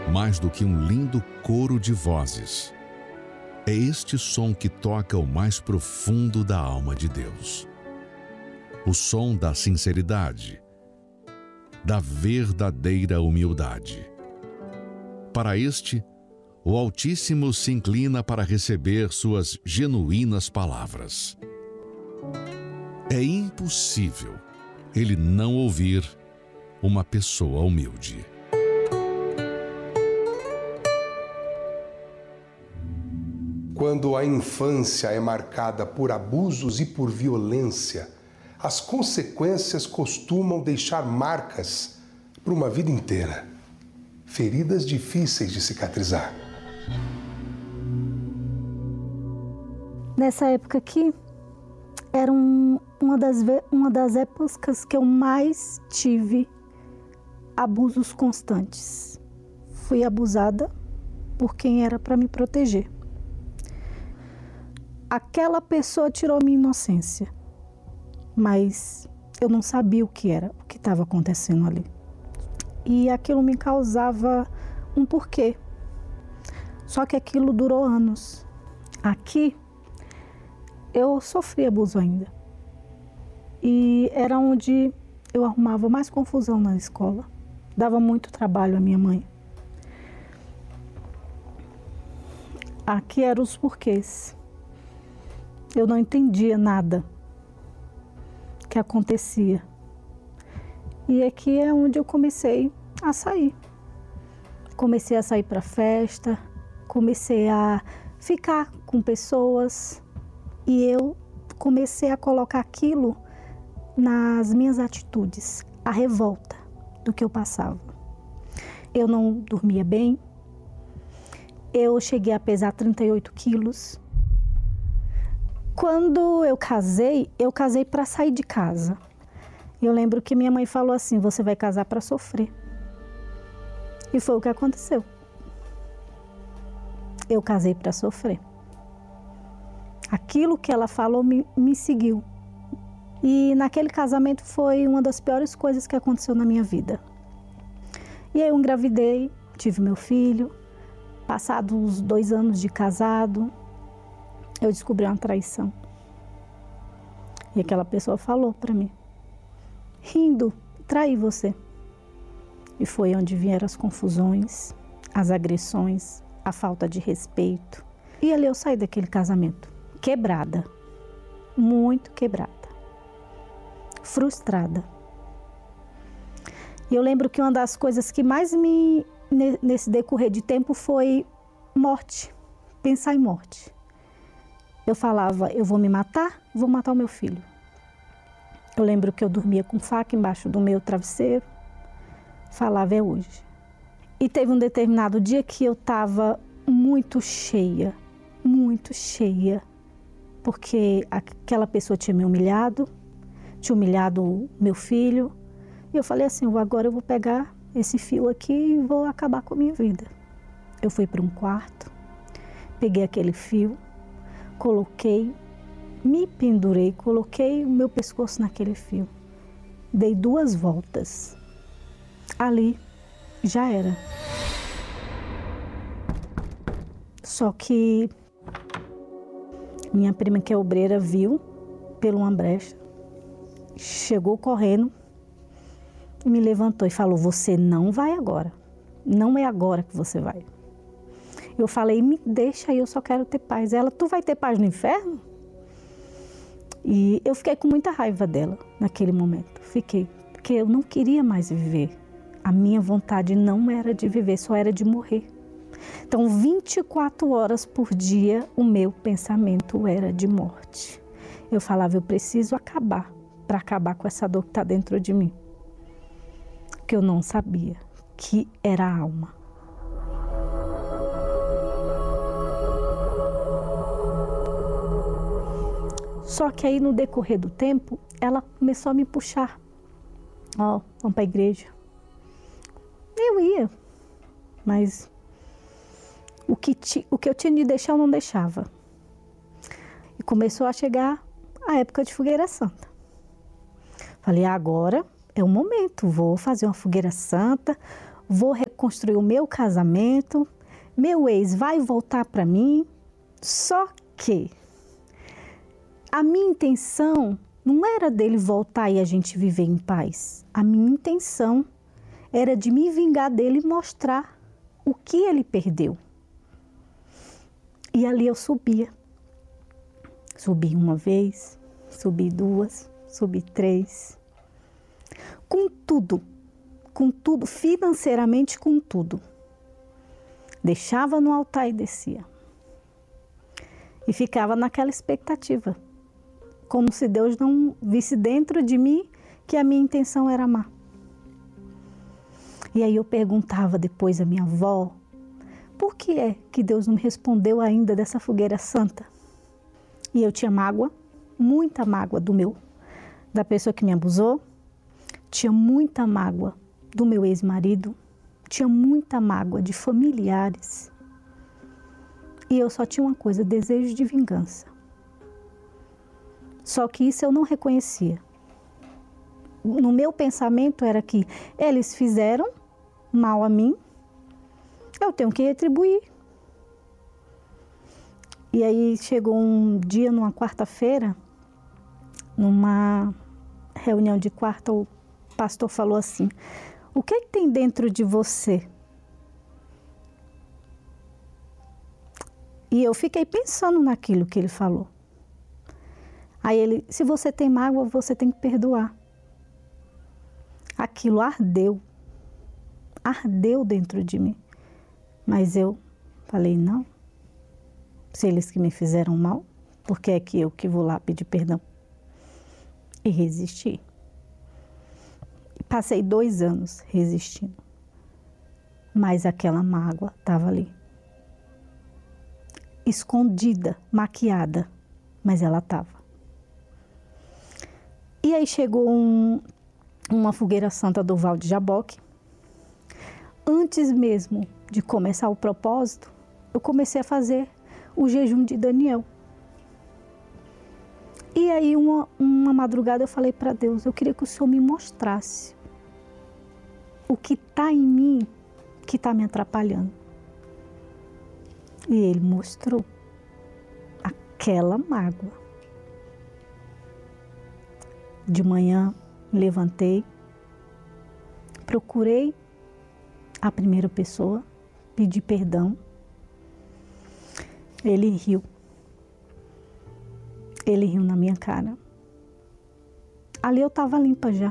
mais do que um lindo coro de vozes. É este som que toca o mais profundo da alma de Deus. O som da sinceridade, da verdadeira humildade. Para este, o Altíssimo se inclina para receber suas genuínas palavras. É impossível ele não ouvir uma pessoa humilde. Quando a infância é marcada por abusos e por violência, as consequências costumam deixar marcas por uma vida inteira. Feridas difíceis de cicatrizar. Nessa época aqui, era uma das épocas que eu mais tive abusos constantes. Fui abusada por quem era para me proteger. Aquela pessoa tirou minha inocência, mas eu não sabia o que era, o que estava acontecendo ali. E aquilo me causava um porquê. Só que aquilo durou anos. Aqui, eu sofri abuso ainda. E era onde eu arrumava mais confusão na escola. Dava muito trabalho à minha mãe. Aqui eram os porquês. Eu não entendia nada que acontecia. E aqui é onde eu comecei a sair. Comecei a sair para festa, comecei a ficar com pessoas e eu comecei a colocar aquilo nas minhas atitudes, a revolta do que eu passava. Eu não dormia bem, eu cheguei a pesar 38 quilos. Quando eu casei para sair de casa. Eu lembro que minha mãe falou assim, você vai casar para sofrer. E foi o que aconteceu. Eu casei para sofrer. Aquilo que ela falou me seguiu. E naquele casamento foi uma das piores coisas que aconteceu na minha vida. E aí eu engravidei, tive meu filho. Passados 2 anos de casado, eu descobri uma traição. E aquela pessoa falou para mim, rindo, traí você. E foi onde vieram as confusões, as agressões, a falta de respeito. E ali eu saí daquele casamento, quebrada, muito quebrada, frustrada. E eu lembro que uma das coisas que mais nesse decorrer de tempo foi morte, pensar em morte. Eu falava, eu vou me matar, vou matar o meu filho. Eu lembro que eu dormia com faca embaixo do meu travesseiro, falava, é hoje. E teve um determinado dia que eu estava muito cheia, porque aquela pessoa tinha me humilhado, tinha humilhado o meu filho. E eu falei assim, agora eu vou pegar esse fio aqui e vou acabar com a minha vida. Eu fui para um quarto, peguei aquele fio, coloquei, me pendurei, coloquei o meu pescoço naquele fio. Dei 2 voltas. Ali já era. Só que minha prima, que é obreira, viu pela uma brecha, chegou correndo e me levantou e falou, você não vai agora. Não é agora que você vai. Eu falei, me deixa aí, eu só quero ter paz. Ela, tu vai ter paz no inferno? E eu fiquei com muita raiva dela naquele momento. Fiquei, porque eu não queria mais viver. A minha vontade não era de viver, só era de morrer. Então, 24 horas por dia, o meu pensamento era de morte. Eu falava, eu preciso acabar, para acabar com essa dor que está dentro de mim. Que eu não sabia que era a alma. Só que aí no decorrer do tempo, ela começou a me puxar. Ó, vamos para a igreja. Eu ia, mas o que eu tinha de deixar eu não deixava. E começou a chegar a época de fogueira santa. Falei, agora é o momento, vou fazer uma fogueira santa, vou reconstruir o meu casamento, meu ex vai voltar para mim. Só que a minha intenção não era dele voltar e a gente viver em paz. A minha intenção era de me vingar dele e mostrar o que ele perdeu. E ali eu subia. Subi uma vez, subi duas, subi três. Com tudo, financeiramente com tudo. Deixava no altar e descia. E ficava naquela expectativa. Como se Deus não visse dentro de mim que a minha intenção era amar. E aí eu perguntava depois à minha avó, por que é que Deus não me respondeu ainda dessa fogueira santa? E eu tinha mágoa, muita mágoa da pessoa que me abusou, tinha muita mágoa do meu ex-marido, tinha muita mágoa de familiares. E eu só tinha uma coisa, desejo de vingança. Só que isso eu não reconhecia. No meu pensamento era que eles fizeram mal a mim, eu tenho que retribuir. E aí chegou um dia, numa quarta-feira, numa reunião de quarta, o pastor falou assim, o que é que tem dentro de você? E eu fiquei pensando naquilo que ele falou. Aí ele, se você tem mágoa, você tem que perdoar. Aquilo ardeu dentro de mim. Mas eu falei, não. Se eles que me fizeram mal, por que é que eu que vou lá pedir perdão? E resisti. Passei 2 anos resistindo. Mas aquela mágoa estava ali. Escondida, maquiada, mas ela estava. E aí chegou uma fogueira santa do Val de Jaboque. Antes mesmo de começar o propósito, eu comecei a fazer o jejum de Daniel. E aí uma madrugada eu falei para Deus, eu queria que o Senhor me mostrasse o que está em mim que está me atrapalhando. E Ele mostrou aquela mágoa. De manhã, levantei, procurei a primeira pessoa, pedi perdão. Ele riu. Ele riu na minha cara. Ali eu estava limpa já.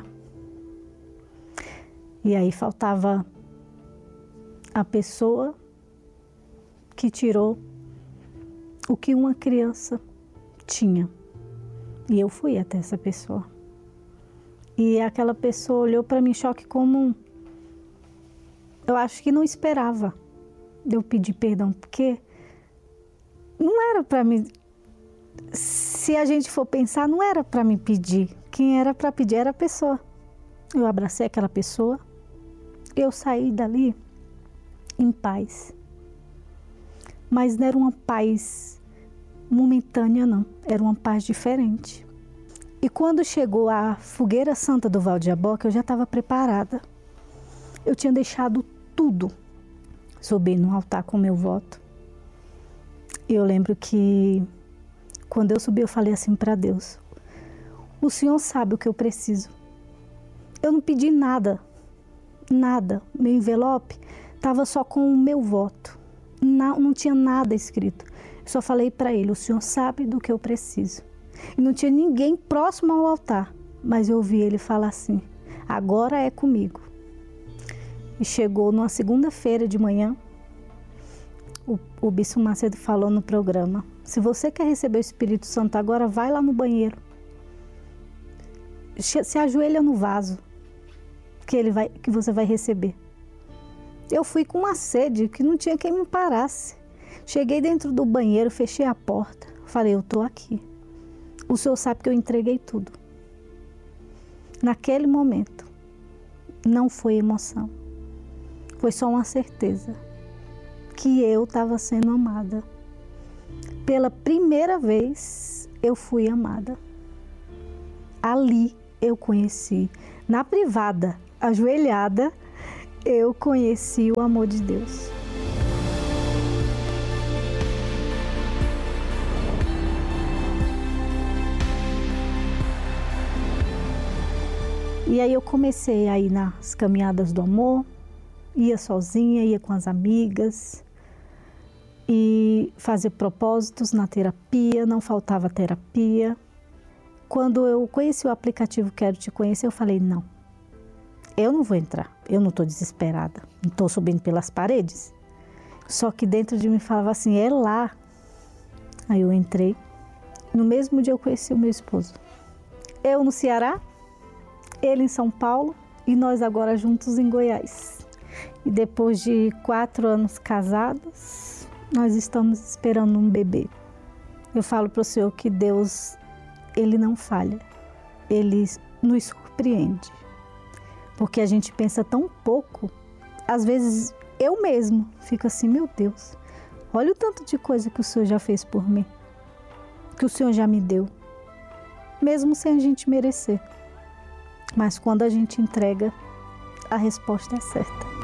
E aí faltava a pessoa que tirou o que uma criança tinha. E eu fui até essa pessoa. E aquela pessoa olhou para mim em choque como... Eu acho que não esperava eu pedir perdão, porque não era para mim... Se a gente for pensar, não era para me pedir. Quem era para pedir era a pessoa. Eu abracei aquela pessoa, eu saí dali em paz. Mas não era uma paz momentânea, não. Era uma paz diferente. E quando chegou a fogueira santa do Val de Jaboque, eu já estava preparada. Eu tinha deixado tudo. Subi no altar com o meu voto. E eu lembro que quando eu subi, eu falei assim para Deus, o Senhor sabe o que eu preciso. Eu não pedi nada, nada. Meu envelope estava só com o meu voto. Não tinha nada escrito. Eu só falei para Ele, o Senhor sabe do que eu preciso. E não tinha ninguém próximo ao altar, mas eu ouvi Ele falar assim, agora é comigo. E chegou numa segunda-feira de manhã, o Bispo Macedo falou no programa, se você quer receber o Espírito Santo agora, vai lá no banheiro. Se ajoelha no vaso, que você vai receber. Eu fui com uma sede que não tinha quem me parasse. Cheguei dentro do banheiro, fechei a porta, falei, eu estou aqui. O Senhor sabe que eu entreguei tudo. Naquele momento, não foi emoção. Foi só uma certeza que eu estava sendo amada. Pela primeira vez, eu fui amada. Ali eu conheci, na privada, ajoelhada, eu conheci o amor de Deus. E aí eu comecei a ir nas caminhadas do amor, ia sozinha, ia com as amigas, e fazer propósitos na terapia, não faltava terapia. Quando eu conheci o aplicativo Quero Te Conhecer, eu falei, não, eu não vou entrar, eu não estou desesperada, não estou subindo pelas paredes. Só que dentro de mim falava assim, é lá. Aí eu entrei, no mesmo dia eu conheci o meu esposo. Eu no Ceará, ele em São Paulo e nós agora juntos em Goiás. E depois de 4 anos casados, nós estamos esperando um bebê. Eu falo para o Senhor que Deus, Ele não falha, Ele nos surpreende. Porque a gente pensa tão pouco, às vezes eu mesmo fico assim, meu Deus, olha o tanto de coisa que o Senhor já fez por mim, que o Senhor já me deu, mesmo sem a gente merecer. Mas quando a gente entrega, a resposta é certa.